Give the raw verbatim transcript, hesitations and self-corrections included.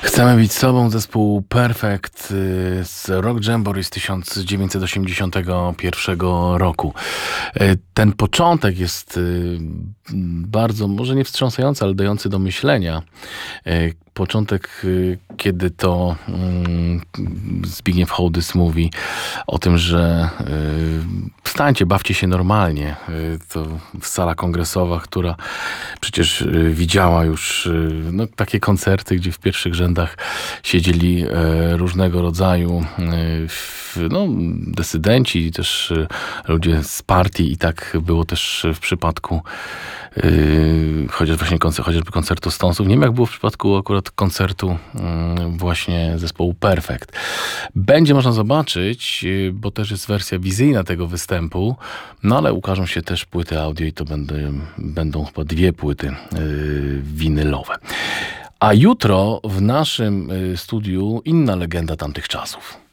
Chcemy być sobą, zespół Perfect z Rock Jamboree z tysiąc dziewięćset osiemdziesiątego pierwszego roku. Ten początek jest bardzo, może nie wstrząsający, ale dający do myślenia. Początek, kiedy to Zbigniew Hołdys mówi o tym, że wstańcie, bawcie się normalnie. To sala kongresowa, która przecież widziała już no, takie koncerty, gdzie w pierwszych rzędach siedzieli różnego rodzaju no, desydenci, też ludzie z partii i tak było też w przypadku Yy, chociaż właśnie koncert, chociażby koncertu Stonesów. Nie wiem, jak było w przypadku akurat koncertu yy, właśnie zespołu Perfect. Będzie można zobaczyć, yy, bo też jest wersja wizyjna tego występu, no ale ukażą się też płyty audio i to będą, będą chyba dwie płyty yy, winylowe. A jutro w naszym yy, studiu inna legenda tamtych czasów.